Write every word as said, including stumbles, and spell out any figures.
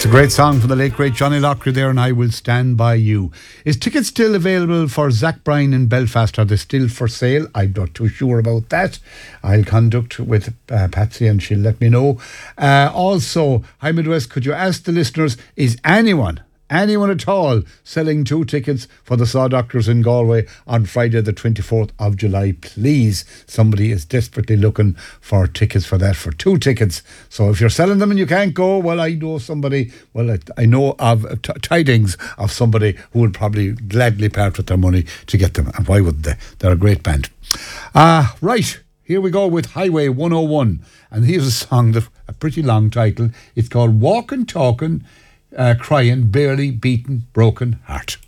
It's a great song from the late great Johnny Lockyer there, and I Will Stand By You. Is tickets still available for Zach Bryan in Belfast? Are they still for sale? I'm not too sure about that. I'll conduct with uh, Patsy and she'll let me know. Uh, also, Hi Midwest, could you ask the listeners, is anyone Anyone at all selling two tickets for the Saw Doctors in Galway on Friday the twenty-fourth of July? Please, somebody is desperately looking for tickets for that, for two tickets. So if you're selling them and you can't go, well, I know somebody, well, I, I know of uh, t- tidings of somebody who would probably gladly part with their money to get them. And why wouldn't they? They're a great band. Uh, right, here we go with Highway one oh one. And here's a song, that, a pretty long title. It's called Walkin' Talkin', Uh, crying, barely beaten, broken heart.